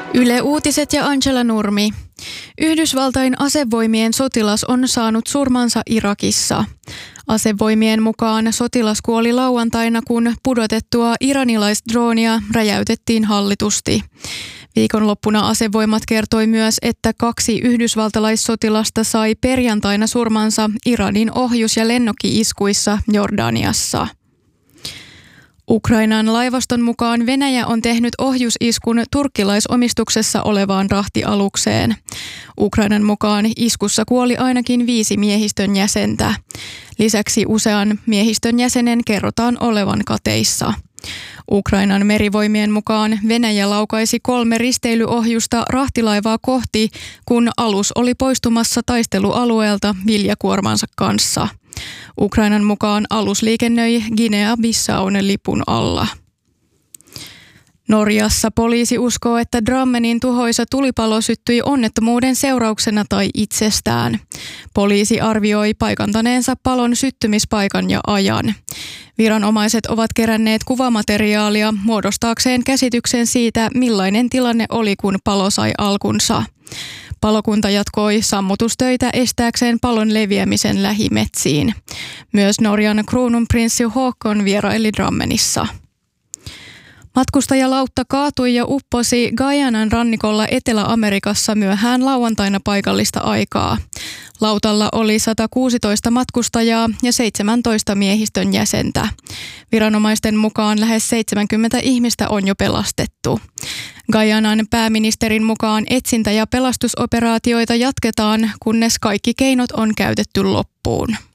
Yle Uutiset ja Angela Nurmi. Yhdysvaltain asevoimien sotilas on saanut surmansa Irakissa. Asevoimien mukaan sotilas kuoli lauantaina, kun pudotettua iranilaisdroonia räjäytettiin hallitusti. Viikonloppuna asevoimat kertoi myös, että 2 yhdysvaltalaissotilasta sai perjantaina surmansa Iranin ohjus- ja lennokki-iskuissa Jordaniassa. Ukrainan laivaston mukaan Venäjä on tehnyt ohjusiskun turkkilaisomistuksessa olevaan rahtialukseen. Ukrainan mukaan iskussa kuoli ainakin 5 miehistön jäsentä. Lisäksi usean miehistön jäsenen kerrotaan olevan kateissa. Ukrainan merivoimien mukaan Venäjä laukaisi 3 risteilyohjusta rahtilaivaa kohti, kun alus oli poistumassa taistelualueelta viljakuormansa kanssa. Ukrainan mukaan alus liikennöi Guinea-Bissaun lipun alla. Norjassa poliisi uskoo, että Drammenin tuhoisa tulipalo syttyi onnettomuuden seurauksena tai itsestään. Poliisi arvioi paikantaneensa palon syttymispaikan ja ajan. Viranomaiset ovat keränneet kuvamateriaalia muodostaakseen käsityksen siitä, millainen tilanne oli, kun palo sai alkunsa. Palokunta jatkoi sammutustöitä estääkseen palon leviämisen lähimetsiin. Myös Norjan kruununprinssi Haakon vieraili Drammenissa. Matkustajalautta kaatui ja upposi Guyanan rannikolla Etelä-Amerikassa myöhään lauantaina paikallista aikaa. Lautalla oli 116 matkustajaa ja 17 miehistön jäsentä. Viranomaisten mukaan lähes 70 ihmistä on jo pelastettu. Guyanan pääministerin mukaan etsintä- ja pelastusoperaatioita jatketaan, kunnes kaikki keinot on käytetty loppuun.